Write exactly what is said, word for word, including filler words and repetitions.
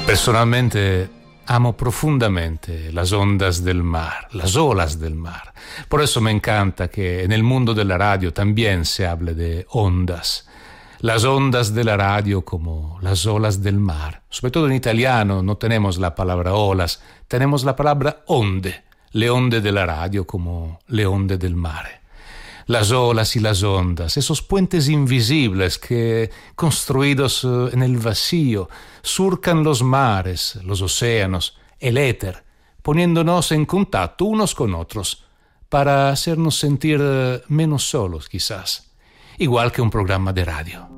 Personalmente amo profundamente las ondas del mar, las olas del mar. Por eso me encanta que en el mundo de la radio también se hable de ondas. Las ondas de la radio como las olas del mar. Sobre todo en italiano no tenemos la palabra olas, tenemos la palabra onde. Le onde de la radio como le onde del mare. Las olas y las ondas, esos puentes invisibles que, construidos en el vacío, surcan los mares, los océanos, el éter, poniéndonos en contacto unos con otros para hacernos sentir menos solos, quizás, igual que un programa de radio.